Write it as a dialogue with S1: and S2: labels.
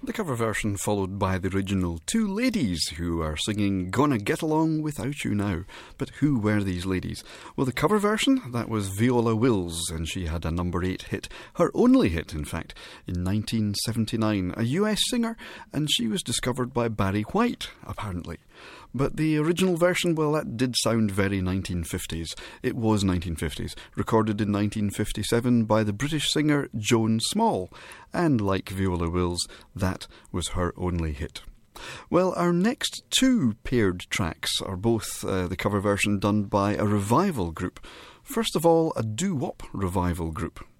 S1: The cover version followed by the original two ladies who are singing Gonna Get Along Without You Now. But who were these ladies? Well, the cover version, that was Viola Wills, and she had a number 8 hit, her only hit in fact, in 1979, a US singer, and she was discovered by Barry White, apparently. But the original version, well, that did sound very 1950s. It was 1950s, recorded in 1957 by the British singer Joan Small, and like Viola Wills, that was her only hit. Well, our next two paired tracks are both the cover version done by a revival group. First of all, a doo-wop revival group.